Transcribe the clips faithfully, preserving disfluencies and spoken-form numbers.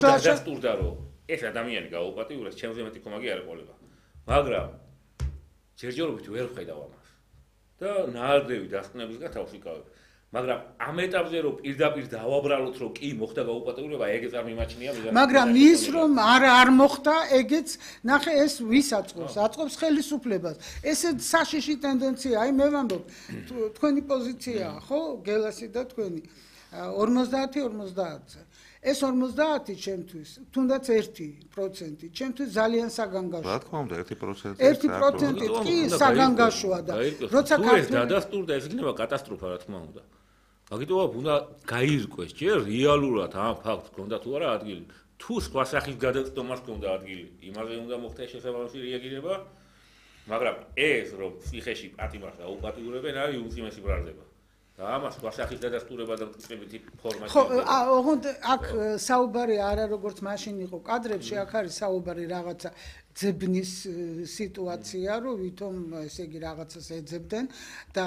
დასტურდა რომ ეს ადამიანი გაუპატიურეს, ჩემზე მეტი კომაგი არ ეყოლება. მაგრამ ჯერჯერობით ვერ ხედავ ამას. და ნაადრევი დასკვნებისგან თავს ვიკავებ. მაგრამ ამ ეტაპზე რომ პირდაპირ დავაბრალოთ რომ კი მოხდა გაუპატიურება, ეგეც არ მიმაჩნია მიზანი. მაგრამ ის რომ არ არ მოხდა, ეგეც ნახე ეს ვის აწყობს? აწყობს ხელისუფლებას. ესე საშიში ტენდენცია, აი მე ვამბობ, თქვენი პოზიციაა, ხო? გელასი და თქვენი ორმოცდაათი ორმოცდაათზე. ეს ორმოცდაათი ჩემთვის, თუნდაც ერთი პროცენტი, ჩემთვის ძალიან საგანგაშოა. რა თქმა უნდა, ერთი პროცენტი. ერთი პროცენტი კი საგანგაშოა და როცა ქართული დადასტურდა, ეს იქნება კატასტროფა, რა თქმა უნდა. მაგიტომაც უნდა გაირკვეს ჯერ რეალურად ამ ფაქტს გქონდა თუ არა ადგილი. თუ სხვა სახის გადაცდომას გქონდა ადგილი, იმაზე უნდა მოხდეს შესაბამისი რეაგირება. მაგრამ ეს რომ ციხეში პატიმარს აუპატიურებენ, არის უმძიმესი ბრალდება. და ამას სხვა სახის დადასტურება და მტკიცებითი ფორმა. ხო, ოღონდ აქ საუბარი არა როგორც მაშინ იყო კადრებში, აქ არის საუბარი რაღაცა ძებნის სიტუაცია, რომ ვითომ ესე იგი რაღაცას ეძებდნენ და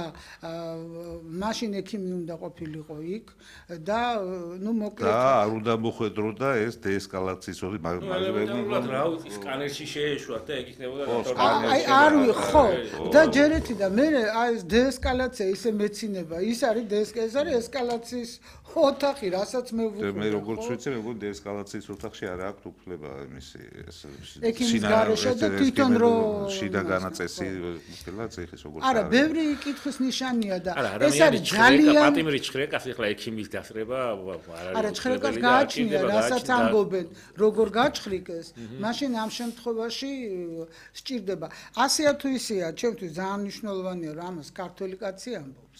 მაშინ ექიმი უნდა ყოფილიყო იქ და ნუ მოკლედ და არ უნდა მოხვედროდა ეს დეესკალაციის ორი მაგალითად რა ვიცი სკანერში შეეშვათ და ეგ იქნებოდა აი არ ხო და ჯერეთი და მე აი ეს დეესკალაცია ისე მეცინება ის არის დეესკალაცია ეს არის ესკალაციის ოთახი რასაც მე ვუყურებ მე როგორც ვიცი მეგონი დეესკალაციის ოთახში არ აქვს უფლება იმისი ეს ექიმის გარეშე და თვითონ რომ შიდა განაწესი ყველა ციხის როგორც არა ბევრი კითხვის ნიშანია და ეს არის ძალიან პატიმრი ჩხრეკას ახლა ექიმის დასრება არ არის არა ჩხრეკას გააჩნია რასაც ამბობენ როგორ გაჩხრიკეს მაშინ ამ შემთხვევაში სჭირდება ასეა თუ ისეა ჩემთვის ძალიან მნიშვნელოვანია რომ ამას ქართველი კაცი ამბობს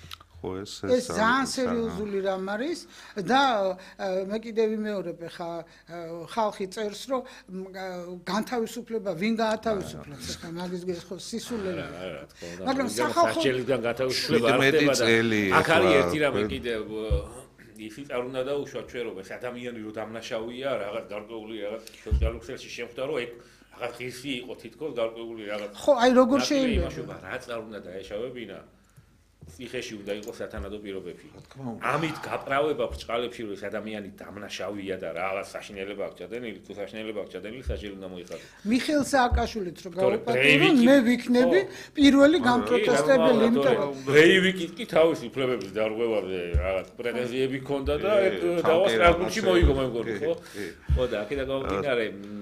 ეს ძალიან სერიოზული რამ არის და მე კიდე ვიმეორებ ხა ხალხი წერს რომ განთავისუფლება ვინ გაათავისუფლებს ხა მაგის ხო სისულელი მაგრამ სახალხო საჭელიდან გათავისუფლება არ ხდება და აქ არის ერთი რამე კიდე ისიც არ უნდა დაუშვათ ჩვენ რომ ეს ადამიანი რო დამნაშავია რაღაც გარკვეული რაღაც სოციალურ ქსელში შეხვდა რომ ეგ რაღაც ღირსი იყო თითქოს გარკვეული რაღაც ხო აი როგორ შეიძლება რაც არ უნდა დაეშავებინა ციხეში უნდა იყოს სათანადო პირობებში. ამით გაправება ბრჭყალებში რომ ეს ადამიანი დამნაშავია და რაღაც საშინელება აქვს ჩადენილი, თუ საშინელება აქვს ჩადენილი, საჭირო უნდა მოიხადოს. მიხეილ სააკაშვილით რო გავუპატიურებ, მე ვიქნები პირველი გამპროტესტებელი, იმიტომ რომ ბრეივიკით კი თავის უფლებების დარღვევაზე რაღაც პრეტენზიები ჰქონდა და დავა სტრასბურგში მოიგო მე მგონი, ხო? ხო და აქედან გამომდინარე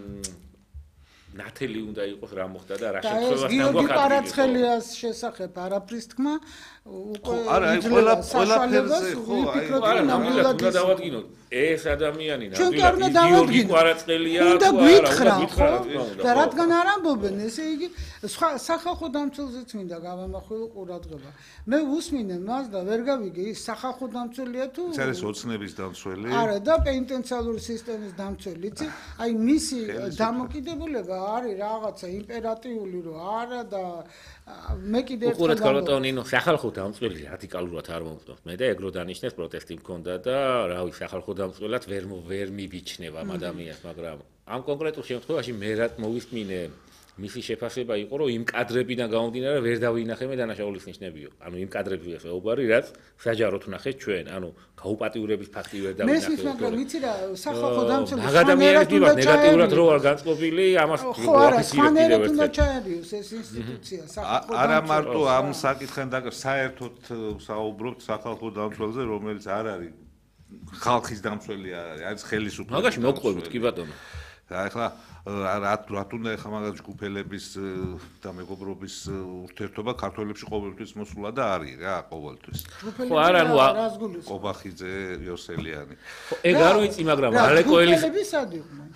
ნათელი უნდა იყოს რა მოხდა და რა შემთხვევაში გიორგი კვარაცხელიას შესახებ არაფრის თქმა უკვე არა აი ყველა ყველაფერზე ხო აი არა ნამდვილად უნდა დავადგინოთ ეს ადამიანი ნამდვილად გიორგი კვარაცხელია თუ არა უნდა გითხრა და რადგან არ ამბობენ ესე იგი სხვა სახალხო დამცველზეც მინდა გავამახვილო ყურადღება მე უსმინე მას და ვერ გავიგე ის სახალხო დამცველია თუ ეს არის ოცნების დამცველი არა და პენიტენციალური სისტემის დამცველი იცი აი მისი დამოკიდებულება არის რაღაცა იმპერატიული რო არა და მე კიდე ერთხელ უყურეთ კოლოტონინო სახალხო დამცველი რადიკალურად არ მომწონს მე და ეგრო დანიშნეს პროტესტი მქონდა და რავი სახალხო დამცველად ვერ ვერ მიბიჩნევ ამ ადამიანს მაგრამ ამ კონკრეტულ შემთხვევაში მე რა მოვისმინე მისი შეფასება იყო რომ იმ კადრებიდან გამომდინარე ვერ დავინახე მე დანაშაულის ნიშნებიო ანუ იმ კადრებზე საუბარი რაც საჯაროდ ვნახეთ ჩვენ ანუ გაუპატიურების ფაქტი ვერ დავინახე მე მაგრამ ვიცი რა სახალხო დამცველი ადამიანები ვარ ნეგატიურად რო არ განწყობილი ამას ვაფიქსირებ კიდევ ჩაერიოს ეს ინსტიტუცია სახალხო არა მარტო ამ საკითხენ და საერთოდ საუბრობთ სახალხო დამცველზე რომელიც არ არის ხალხის დამცველი არ არის არის ხელისუფლების მაგაში მოგყვებით კი ბატონო ახლა რათ რათ უნდა ეხა მაგას ჯგუფელების და მეგობრობის ურთიერთობა ქართველებში ყოველთვის მოსულა და არის რა ყოველთვის ხო არა ნუ ყობახიძე იოსელიანი ხო ეგ არ ვიცი მაგრამ ალეკოელის ჯგუფელები სად იყვნენ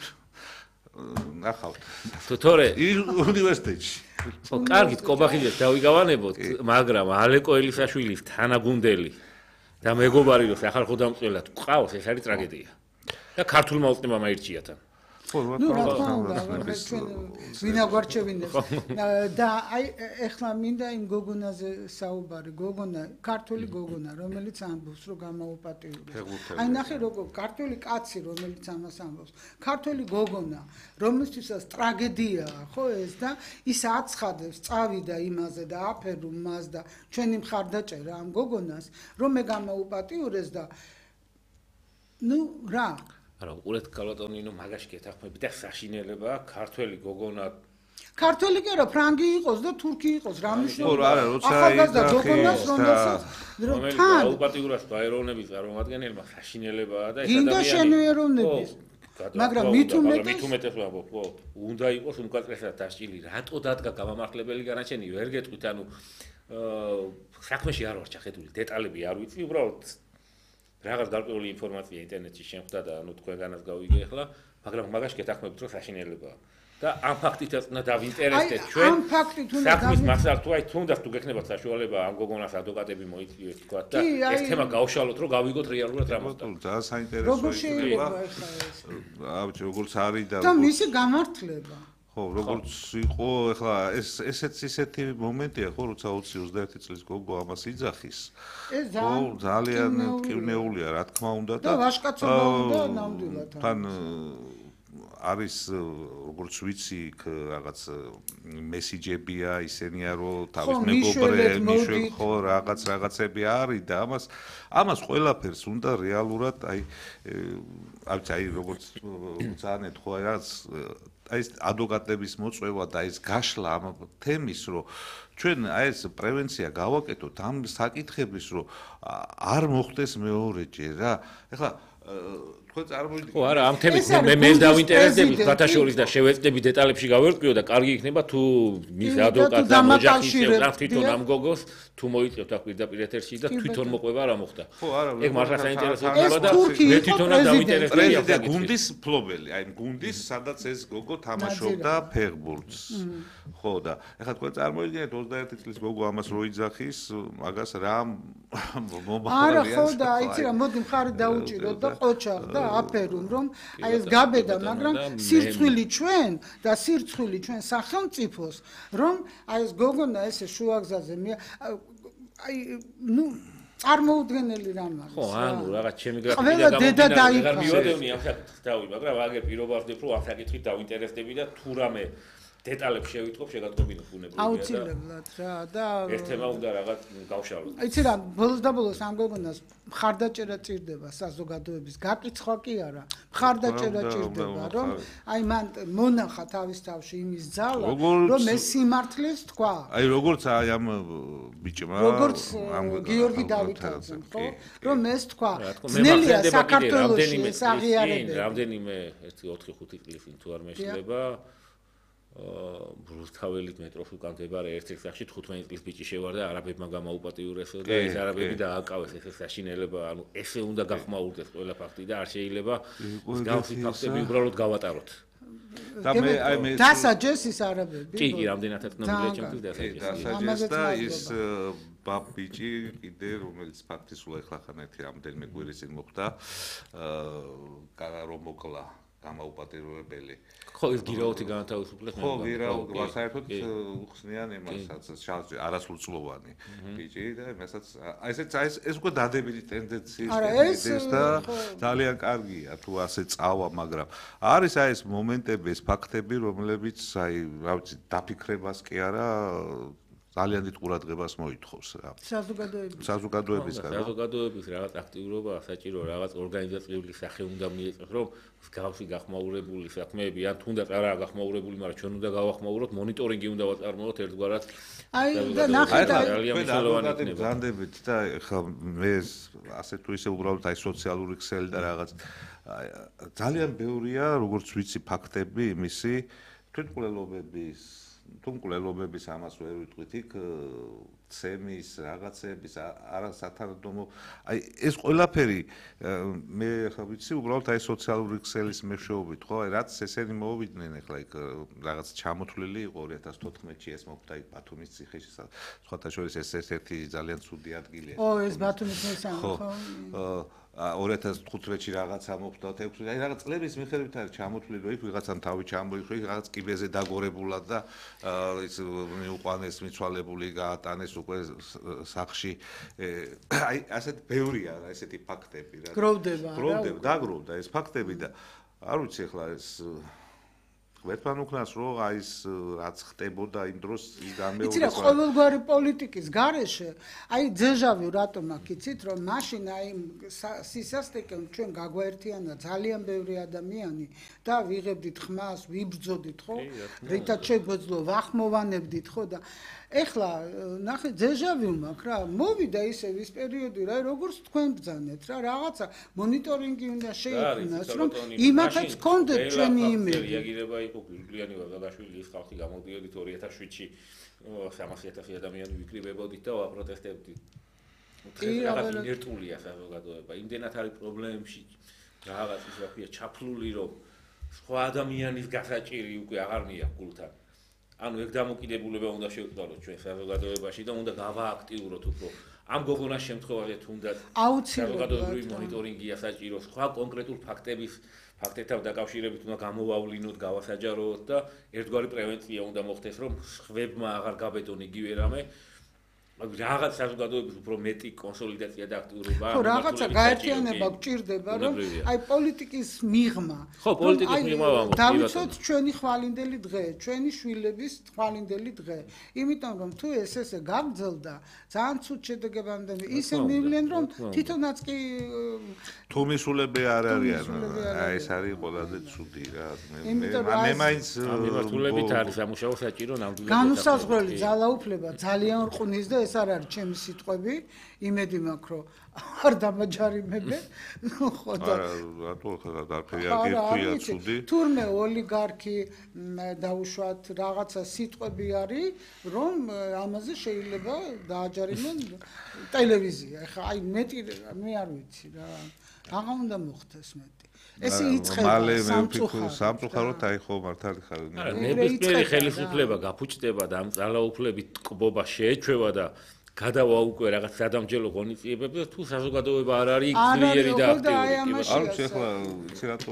ნახავთ თუ თორე უნივერსიტეტში ხო კარგით ყობახიძეს დავიგავანებოთ მაგრამ ალეკოელისაშვილის თანაგუნდელი და მეგობარი რო სახალხო დამცველად ყავს ეს არის ტრაგედია და ქართულმა ოცნებამ აირჩიათ ნუ რა თქმა უნდა ვინა გვარჩევინებს და აი ეხლა მინდა იმ გოგონაზე საუბარი გოგონა ქართული გოგონა რომელიც ამბობს რომ გამაუპატიურებს აი ნახე როგორ ქართული კაცი რომელიც ამას ამბობს ქართული გოგონა რომელთვისაც ტრაგედიაა ხო ეს და ის აცხადებს წავიდა იმაზე და აფერუ მას და ჩვენი მხარდაჭერა ამ გოგონას რომ მე გამაუპატიურეს და ნუ რა არა, უყურეთ კალატონინო მაგაში გეთახმები და საშინელებაა ქართველი გოგონა ქართველი კი არა, ფრანგი იყოს და თურქი იყოს, რა მნიშვნელობა? ხო, არა, როცა ახალგაზრდა გოგონას რომელსაც თან აუპატიურას ბაეროვნების წარმომადგენელმა საშინელებაა და ეს ადამიანები გინდა შენვიეროვნების მაგრამ მით უმეტეს მით უმეტეს ვამბობ, ხო, უნდა იყოს უმკაცრესად დასჭილი, რატო დადგა გამამართლებელი განაჩენი, ვერ გეტყვით, ანუ საქმეში არ ვარ ჩახედული, დეტალები არ ვიცი, უბრალოდ რაღაც გარკვეული ინფორმაცია ინტერნეტში შემხვდა და ანუ თქვენგანაც გავიგე ახლა, მაგრამ მაგაში გეთახმებით, რომ საშინელებაა. და ამ ფაქტითაც უნდა დავინტერესდეთ ჩვენ. ამ ფაქტით უნდა საქმის მასალთუ აი თუნდაც თუ გექნებათ საშუალება ამ გოგონას ადვოკატები მოიწვიოთ თქვა და ეს თემა გავშალოთ, რომ გავიგოთ რეალურად რა მოხდა. ძალიან საინტერესოა. როგორ შეიძლება ახლა ეს? აუჩი როგორც არის და და მისი გამართლება. ხო, როგორც იყო, ახლა ეს ესეც ისეთი მომენტია, ხო, როცა ოცი ოცდაერთი წლის გოგო ამას იძახის. ეს ძალიან მკვნეულია, რა თქმა უნდა და ვაჟკაცობა უნდა ნამდვილად. თან არის როგორც ვიცი რაღაც მესიჯებია ისენია რომ თავის მეგობრები მიშველ ხო რაღაც რაღაცები არის და ამას ამას ყველაფერს უნდა რეალურად აი აი აი როგორც ძალიან ხო აი რაღაც აი ეს ადვოკატების მოწვევა და ეს გაშლა ამ თემის რომ ჩვენ აი ეს პრევენცია გავაკეთოთ ამ საკითხების რომ არ მოხდეს მეორეჯერ რა ეხლა თქვენ წარმოვიდგინეთ ხო არა ამ თემით მე მე დავინტერესდებით ფათაშორის და შევეცდები დეტალებში გავერკვიო და კარგი იქნება თუ მის ადვოკატს და მოჯახის და თვითონ ამ გოგოს თუ მოიწევთ აქ პირდაპირ ეთერში და თვითონ მოყვება რა მოხდა ეგ მართლა საინტერესო იქნება და მე თვითონაც დავინტერესდები ამ საკითხით გუნდის ფლობელი აი გუნდის სადაც ეს გოგო თამაშობდა ფეხბურთს ხო და ეხლა თქვენ წარმოვიდგინეთ ოცდაერთი წლის გოგო ამას რო იძახის მაგას რა მომავალია არა ხო და იცი რა მოდი მხარი დაუჭირო და ყოჩაღ და აფერუნ რომ აი ეს გაბედა მაგრამ სირცხვილი ჩვენ და სირცხვილი ჩვენ სახელმწიფოს რომ აი ეს გოგონა ესე შუაგზაზე მე აი ნუ წარმოუდგენელი რამ არის ხო ანუ რაღაც ჩემი გრაფიკიდან გამომდინარე აღარ მივადევნი ამ საკითხს დავი მაგრამ აგერ პირობა ვხდებ რომ ამ საკითხით დავინტერესდები და თუ რამე დეტალებს შევიტყობ შეგატყობინოთ ბუნებრივია და აუცილებლად რა და ეს თემა უნდა რაღაც გავშალოთ. იცი რა ბოლოს და ბოლოს ამ გოგონას მხარდაჭერა ჭირდება საზოგადოების გაკითხვა კი არა მხარდაჭერა ჭირდება რომ აი მან მონახა თავის თავში იმის ძალა რომ ეს სიმართლეს თქვა აი როგორც აი ამ ბიჭმა როგორც გიორგი დავითაძემ ხო რომ ეს თქვა ძნელია საქართველოში ეს აღიარებები რამდენიმე ერთი ოთხი ხუთი წლის წინ თუ არ მეშლება ბრუსთაველით მეტროს უკან მდებარე ერთ-ერთ სახში თხუთმეტი წლის ბიჭი შევარ და არაბებმა გამაუპატიურესო და ეს არაბები დააკავეს ეს საშინელება ანუ ესე უნდა გახმაურდეს ყველა ფაქტი და არ შეიძლება გავსი ფაქტები უბრალოდ გავატაროთ და მე აი მე დასაჯეს ის არაბები კი კი რამდენადაც ნამდვილად ჩემთვის დასაჯეს და ის ბაბიჭი კიდე რომელიც ფაქტის სულ ახლა ხან ერთი რამდენიმე კვირის წინ მოხდა აა რომ მოკლა გამაუპატიურებელი ხო ეს გირაოთი განათავისუფლეს ხო გირაოთი საერთოდ უხსნიან ემასაც არასრულწლოვანი ბიჭი და მესაც აი ესეც აი ეს უკვე დადებითი ტენდენციის და ძალიან კარგია თუ ასე წავა მაგრამ არის აი ეს მომენტები ეს ფაქტები რომლებიც აი რა ვიცი დაფიქრებას კი არა ძალიან დიდ ყურადღებას მოითხოვს რა საზოგადოების საზოგადოებისგან საზოგადოების რაღაც აქტიურობა საჭირო რაღაც ორგანიზაციული სახე უნდა მიეწოს რომ გავსი გახმაურებული საქმეები ან თუნდაც არაა გახმაურებული მაგრამ ჩვენ უნდა გავახმაუროთ მონიტორინგი უნდა ვაწარმოოთ ერთგვარად აი და ნახეთ ძალიან მნიშვნელოვანი იქნება განდებით და ხა მე ასე თუ ისე უბრალოდ აი სოციალური ქსელი და რაღაც ძალიან ბევრია როგორც ვიცი ფაქტები იმისი თვითმკვლელობების თუ მკვლელობების ამას ვერ ვიტყვით იქ ცემის რაღაცების არა სათანადო აი ეს ყველაფერი მე ხა ვიცი უბრალოდ აი სოციალური ქსელის მეშვეობით ხო აი რაც ესენი მოვიდნენ ახლა იქ რაღაც ჩამოთვლილი იყო ორი ათას თოთხმეტში ეს მოხდა იქ ბათუმის ციხეში სხვათა შორის ეს ერთ-ერთი ძალიან ცუდი ადგილია ო ეს ბათუმის მესამე ხო ორი ათას თხუთმეტში რაღაცა მოხდა ექვსი აი რაღაც წლების მიხედვით არის ჩამოთვლილი რომ იქ ვიღაცამ თავი ჩამოიხრა იქ რაღაც კიბეზე დაგორებულად და ის მიუყვანეს მიცვალებული გაატანეს უკვე სახში აი ასეთ ბევრია რა ესეთი ფაქტები რა გროვდება გროვდება დაგროვდა ეს ფაქტები და არ ვიცი ახლა ეს გვერდთან უკნას რომ აი ეს რაც ხდებოდა იმ დროს ის გამეორდა. იცი რა ყოველგვარი პოლიტიკის გარეშე, აი ძეჟავი რატომ აქ იცით რომ მაშინ აი სისასტიკემ ჩვენ გაგვაერთიანა ძალიან ბევრი ადამიანი და ვიღებდით ხმას, ვიბრძოდით ხო? რითაც შეგვეძლო ვახმოვანებდით ხო და ეხლა ნახე ძეჟავი მაქვს რა, მოვიდა ისევ ის პერიოდი რა, როგორც თქვენ ბრძანეთ რა, რაღაცა მონიტორინგი უნდა შეიქმნას, რომ იმათაც გქონდეთ ჩვენი იმედი. რეაგირება იყო გვირგვიანი ვაგაშვილი ის ხალხი გამოდიოდით ორი ათას შვიდში სამასი ათასი ადამიანი ვიკრიბებოდით და ვაპროტესტებდით. რაღაც ინერტულია საზოგადოება, იმდენად არის პრობლემებში რაღაც ის რა ქვია ჩაფლული რომ სხვა ადამიანის გასაჭირი უკვე აღარ მიაქვს გულთან. ანუ ეგ დამოკიდებულება უნდა შევწვალოთ ჩვენ საზოგადოებაში და უნდა გავააქტიუროთ უფრო ამ გოგონას შემთხვევაში თუნდაც საზოგადოებრივი მონიტორინგია საჭირო სხვა კონკრეტულ ფაქტების ფაქტებთან დაკავშირებით უნდა გამოვავლინოთ, გავასაჯაროოთ და ერთგვარი პრევენცია უნდა მოხდეს, რომ სხვებმა აღარ გაბედონ იგივე რამე. რაღაც საზოგადოების უფრო მეტი კონსოლიდაცია და აქტიურობა. ხო, რაღაცა გაერთიანება გჭირდება, რომ აი პოლიტიკის მიღმა. ხო, პოლიტიკის მიღმა ვამბობ. დავიცოთ ჩვენი ხვალინდელი დღე, ჩვენი შვილების ხვალინდელი დღე. იმიტომ რომ თუ ეს ესე გაგრძელდა, ძალიან ცუდ შედეგებამდე ისე მივლენ, რომ თვითონაც კი თუ მისულები არ არიან, აი ეს არის ყველაზე ცუდი რა. მე მაინც მიმართულებით არის სამუშაო საჭირო ნამდვილად. განუსაზღვრელი ძალაუფლება ძალიან რყუნის და ეს არ არის ჩემი სიტყვები, იმედი მაქვს რომ არ დამაჯარიმებენ, ხო და რატო ხა დაფერი არ გექვია ცუდი? თურმე ოლიგარქი დაუშვათ რაღაცა სიტყვები არის, რომ ამაზე შეიძლება დააჯარიმონ ტელევიზია. ეხლა აი მეტი მე არ ვიცი რა. აღარ უნდა მოხდეს მეტი. ესე იწყება სამწუხაროდ. სამწუხაროდ აი ხო მართალი ხარ. ნებისმიერი ხელისუფლება გაფუჭდება და ამ ძალაუფლებით ტკბობა შეეჩვევა და გადავა უკვე რაღაც სადამჯელო ღონისძიებებს და თუ საზოგადოება არ არის ძლიერი და აქტიური. ანუ ეხლა იცი რატო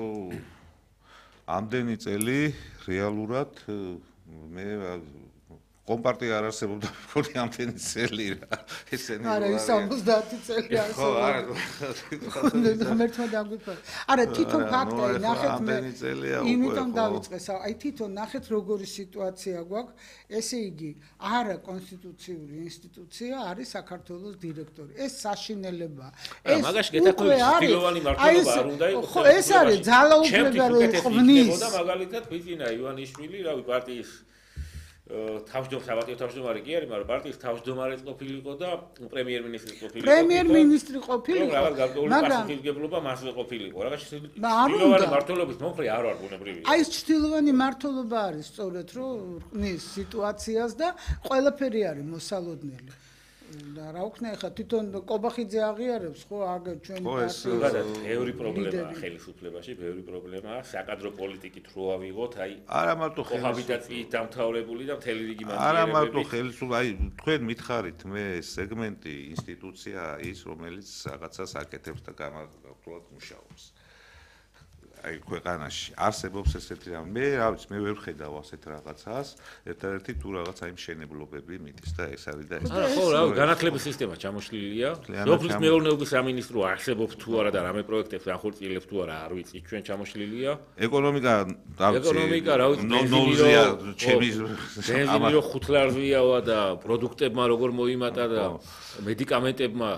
ამდენი წელი რეალურად მე კომპარტია არ არსებობდა მქონი ამდენი წელი რა. ესენი არა ის ოცდაათი წელი არსებობდა. ხო არა ღმერთმა დაგვიყვება. არა თვითონ ფაქტია ნახეთ მე იმიტომ დავიწყე აი თვითონ ნახეთ როგორი სიტუაცია გვაქვს. ესე იგი არა კონსტიტუციური ინსტიტუცია არის საქართველოს დირექტორი. ეს საშინელება. ეს მაგაში გეთახმებით ცდილოვანი მართლობა არ უნდა იყოს. ხო ეს არის ძალაუფლება რო ხვნის. და მაგალითად ბიზინა ივანიშვილი რავი პარტიის თავმჯდომარე საბატიო თავმჯდომარე კი არის, მაგრამ პარტიის თავმჯდომარეც ყოფილიყო და პრემიერ-მინისტრი ყოფილიყო. პრემიერ-მინისტრი ყოფილიყო. რაღაც გარკვეული პასუხისმგებლობა მასზე ყოფილიყო. რაღაც ჩრდილოვანი მართლობის მომხრე არ ვარ ბუნებრივია. აი ეს ჩრდილოვანი მართლობა არის სწორედ რომ რკნის სიტუაციას და ყველაფერი არის მოსალოდნელი. და რა ვქნა ხა თვითონ კობახიძე აღიარებს ხო აგ ჩვენი პარტიის და ბევრი პრობლემაა ხელისუფლებაში, ბევრი პრობლემაა საკადრო პოლიტიკით რო ავიღოთ, აი არა მარტო ხელისუფლებით დამთავრებული და მთელი რიგი მანძილები. არა მარტო ხელისუფლება, აი თქვენ მითხარით მე სეგმენტი ინსტიტუცია ის რომელიც რაღაცას აკეთებს და გამართულად მუშაობს. აი ქვეყანაში არსებობს ესეთი რამ მე რა ვიცი მე ვერ ხედავ ასეთ რაღაცას ერთ-ერთი თუ რაღაცა იმ შენებლობები მიდის და ეს არის და ეს არა ხო რა განათლების სისტემა ჩამოშლილია სოფლის მეურნეობის სამინისტრო არსებობს თუ არა და რამე პროექტებს ახორციელებს თუ არა არ ვიცი ჩვენ ჩამოშლილია ეკონომიკა რა ვიცი ეკონომიკა რა ვიცი ნოზია ჩემი ბენზინი რო ხუთ ლარზვიავა და პროდუქტებმა როგორ მოიმატა და მედიკამენტებმა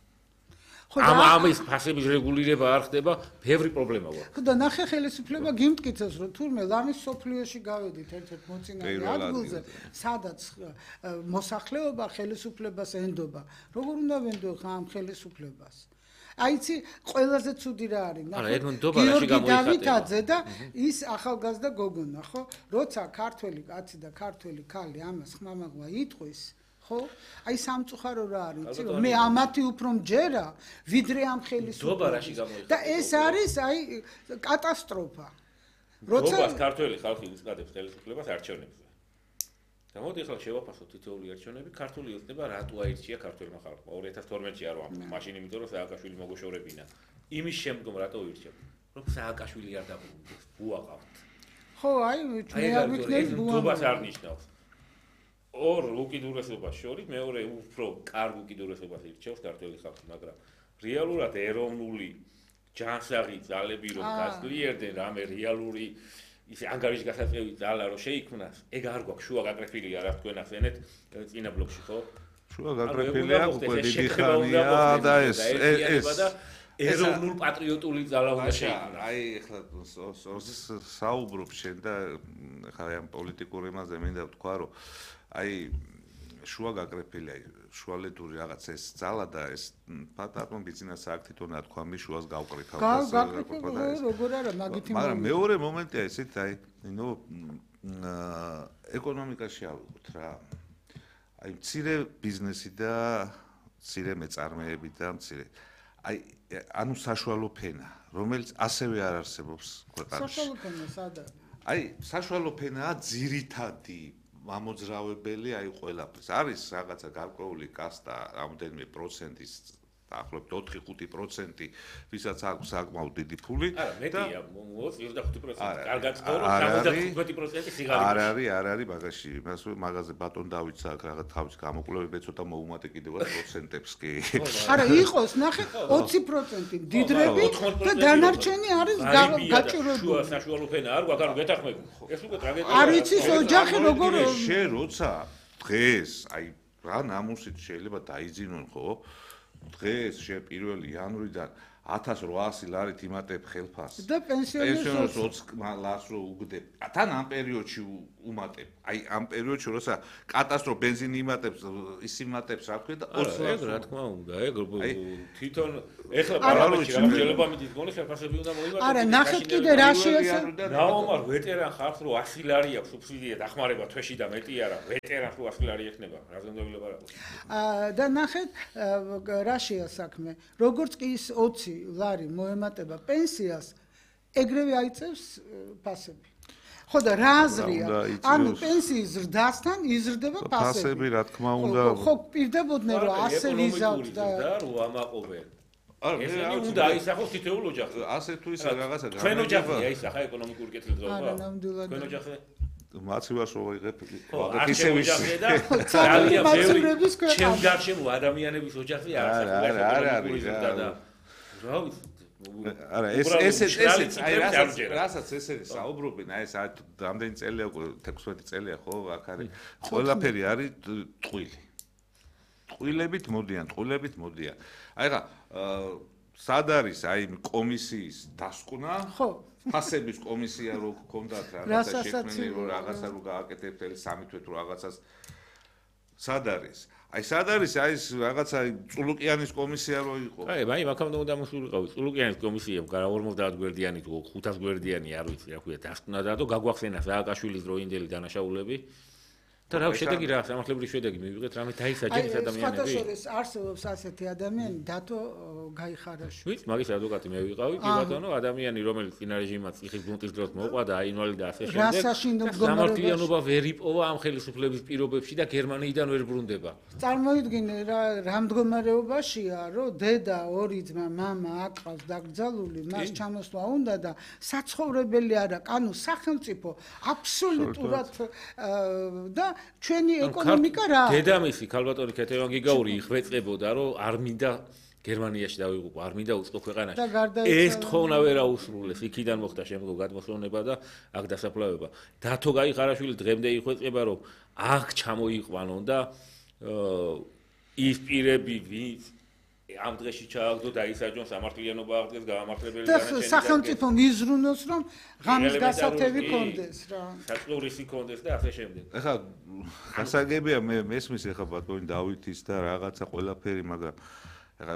ამ ამის ფასების რეგულირება არ ხდება, ბევრი პრობლემა გვაქვს. ხო და ნახე ხელისუფლება გიმტკიცებს, რომ თურმე ლამის სოფლიოში გავედით ერთ-ერთ მოწინავე ადგილზე, სადაც მოსახლეობა ხელისუფლებას ენდობა. როგორ უნდა ვენდო ამ ხელისუფლებას? აიცი ყველაზე ცუდი რა არის, ნახე. გიორგი დავითაძე და ის ახალგაზრდა გოგონა, ხო? როცა ქართველი კაცი და ქართველი ქალი ამას ხმამაღლა იტყვის ხო? აი სამწუხარო რა არის, იცი რომ მე ამათი უფრო მჯერა, ვიდრე ამ ხელისუფლებას. და ეს არის აი კატასტროფა. როცა ქართველი ხალხი უწყადებს ხელისუფლებას არჩევნებზე. და მოდი ახლა შევაფასოთ თითოეული არჩევნები, ქართული ოცნება რატო აირჩია ქართველმა ხალხმა ორი ათას თორმეტში არ ვამბობ, მაშინ იმიტომ რომ სააკაშვილი მოგოშორებინა. იმის შემდგომ რატო ირჩევ? რომ სააკაშვილი არ დაბრუნდეს, ბუაყავთ. ხო, აი მე არ ვიქნები ბუაყავს არ ნიშნავს. ორ უკიდურესობას შორის მეორე უფრო კარგ უკიდურესობას ირჩევს ქართველი ხალხი, მაგრამ რეალურად ეროვნული ჯანსაღი ძალები რომ გასძლიერდნენ, რამე რეალური ისე ანგარიში გასაწევი ძალა რო შეიქმნას, ეგ არ გვაქვს შუა გაკრეფილია რა თქვენ ახსენეთ წინა ბლოკში ხო? შუა გაკრეფილია უკვე დიდი ხანია და ეს ეს ეროვნულ პატრიოტული ძალა უნდა შეიქმნას. აი ეხლა საუბრობ შენ და ხა ამ პოლიტიკურ ემაზე მინდა ვთქვა რომ აი შუა გაკრეფილია შუალედური რაღაც ეს ძალა და ეს პატარმა ბიზნეს აქტიტონა თქვა მის შუას გავყრიფავ და როგორ არა მაგითი მაგრამ მეორე მომენტია ისეთ აი ნუ ეკონომიკაში ავიღოთ რა აი მცირე ბიზნესი და მცირე მეწარმეები და მცირე აი ანუ საშუალო ფენა რომელიც ასევე არ არსებობს ქვეყანაში საშუალო ფენა სადა აი საშუალო ფენაა ძირითადი ამოძრავებელი აი ყველაფერს არის რაღაცა გარკვეული კასტა რამდენიმე პროცენტის დაახლოებით ოთხი ხუთი პროცენტი ვისაც აქვს საკმაოდ დიდი ფული არა მეტია მოწ ოცდახუთი პროცენტი კარგად ცხოვრობს სამოცდახუთი პროცენტი სიგარეტი არ არის არ არის მაგაში იმას მაგაზე ბატონ დავითს აქვს რაღაც თავის გამოკვლევები ცოტა მოუმატე კიდევაც პროცენტებს კი არა იყოს ნახე ოცი პროცენტი მდიდრები და დანარჩენი არის გაჭირვებული შუა საშუალო ფენა არ გვაქვს არ გეთახმები ეს უკვე ტრაგედია არ იცის ოჯახი როგორ შენ როცა დღეს აი რა ნამუსით შეიძლება დაიძინონ ხო დღეს შე პირველი იანვრიდან ათას რვაასი ლარით იმატებ ხელფასს და პენსიონერს ოცი ლარს რო უგდებ თან ამ პერიოდში უმატებ აი ამ პერიოდში როცა კატასტროფა ბენზინი იმატებს ის იმატებს რა ქვია და ოცი ლარს რა თქმა უნდა ეგ თვითონ ეხლა პარლამენტში რა შეიძლება მითის გონი ხელფასები უნდა მოიმატოს არა ნახეთ კიდე რა შეასრულა რა omar ვეტერან ხართ რო ასი ლარი აქვს სუბსიდია დახმარება თვეში და მეტი არა ვეტერანს რო ასი ლარი ექნება რა ზონდობილი ლაპარაკობს და ნახეთ რა შეასაქმე როგორც კი ის ოცი ლარი მოემატება პენსიას ეგრევე აიწევს ფასები ხო და რა აზრია ანუ პენსიის ზრდასთან იზრდება ფასები ფასები რა თქმა უნდა ხო პირდებოდნენ რომ ასე ვიზავთ და რომ ამაყობენ არა უნდა აისახოს თითოეულ ოჯახს ასე თუ ისე რაღაცა ჩვენ ოჯახია აისახა ეკონომიკური კეთილდღეობა არა ნამდვილად ჩვენ ოჯახზე მაცივას რო ვიღებ ისე ვიჟახე და ძალიან ბევრი ჩემ გარშემო ადამიანების ოჯახზე არასაკუთრებით ეკონომიკური ზრდა და რა ვიცი არა ეს ესეც ესეც აი რასაც რასაც ესენი საუბრობენ აი ეს რამდენი წელია უკვე თექვსმეტი წელია ხო აქ არის ყველაფერი არის ტყუილი ტყუილებით მოდიან ტყუილებით მოდიან აი ხა სად არის აი კომისიის დასკვნა ხო ფასების კომისია რო გქონდათ რაღაცა შექმნილი რო რაღაცა რო გააკეთებთ ელი სამი თვე თუ რაღაცას სად არის აი სად არის აი ეს რაღაცა წულუკიანის კომისია რო იყო აი მაი მაგამდე უნდა მოსულიყავი წულუკიანის კომისიამ ორმოცდაათ გვერდიანი თუ ხუთას გვერდიანი არ ვიცი რა ქვია დასკვნა და გაგვახსენა სააკაშვილის დროინდელი დანაშაულები და რა შედეგი რა სამართლებრივი შედეგი მივიღეთ რამე დაისაჯეს ადამიანები ეს არსებობს ასეთი ადამიანი დათო გაიხარაში ვიცი მაგის ადვოკატი მე ვიყავი კი ბატონო ადამიანი რომელიც წინა რეჟიმად ციხის ბუნტის დროს მოყვა და აინვალიდა ასე შემდეგ სამართლიანობა ვერ იპოვა ამ ხელისუფლების პირობებში და გერმანიიდან ვერ ბრუნდება წარმოიდგინე რა რა მდგომარეობაშია რომ დედა ორი ძმა მამა აკყავს დაკრძალული მას ჩამოსვლა უნდა და საცხოვრებელი არა ანუ სახელმწიფო აბსოლუტურად და ჩვენი ეკონომიკა რა დედამისი ქალბატონი ქეთევან გიგაური იხვეწებოდა რომ არ მინდა გერმანიაში დავიღუპო არ მინდა უწყო ქვეყანაში ეს თხოვნა ვერ აუსრულეს იქიდან მოხდა შემდგომ გადმოსვენება და აქ დასაფლავება დათო გაიხარაშვილი დღემდე იხვეწება რომ აქ ჩამოიყვანონ და ის პირები ვინც ამ დღეში ჩააგდო დაისაჯონ სამართლიანობა აღდგეს გამართლებელი განაჩენი და სახელმწიფო მიზრუნოს რომ ღამის გასათევი კონდეს რა საწურისი კონდეს და ასე შემდეგ ეხლა გასაგებია მე მესმის ეხლა ბატონი დავითის და რაღაცა ყველაფერი მაგრამ ეხლა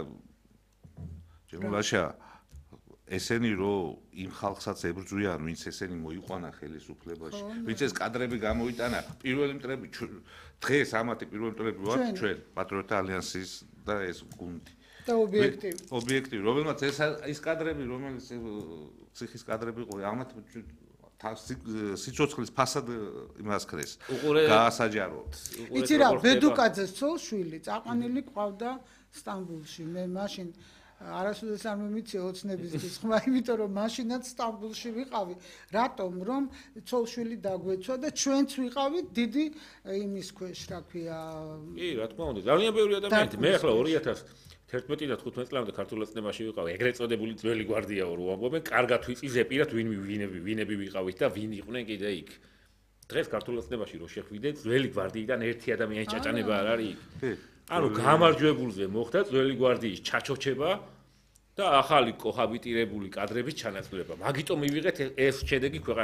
ჯემლაშა ესენი რო იმ ხალხსაც ებრძვიან ვინც ესენი მოიყვანა ხელისუფლებაში ვინც ეს კადრები გამოიტანა პირველი მტრები დღეს ამათი პირველი მტრები ვართ ჩვენ პატრიოტთა ალიანსის და ეს გუნდი და ობიექტივი ობიექტივი რომელმაც ეს ის კადრები რომელიც ციხის კადრები ყო ამათ სიცოცხლის ფასად იმას ქრეს გაასაჯაროთ იცი რა ბედუკაძეს ცოლშვილი წაყვანილი ყავდა სტამბულში მე მაშინ არასოდეს არ მომიცია ოცნების ხმა იმიტომ რომ მაშინაც სტამბულში ვიყავი რატომ რომ ცოლშვილი დაგვეცვა და ჩვენც ვიყავით დიდი იმის ქვეშ რა ქვია კი რა თქმა უნდა ძალიან ბევრი ადამიანი მე ახლა ორი ათას თერთმეტი და თხუთმეტი წლამდე ქართულ ოცნებაში ვიყავი, ეგრეთ წოდებული ძველი გვარდიაო რო ამბობენ, კარგად ვიცი ზეპირად ვინ ვინები ვინები ვიყავით და ვინ იყვნენ კიდე იქ. დღეს ქართულ ოცნებაში რო შეხვიდე, ძველი გვარდიიდან ერთი ადამიანის ჭაჭანება არ არის იქ. ანუ გამარჯვებულზე მოხდა ძველი გვარდიის ჩაჩოჩება და ახალი კოჰაბიტირებული კადრების ჩანაცვლება. მაგიტომ მივიღეთ ეს შედეგი ქვეყანაში.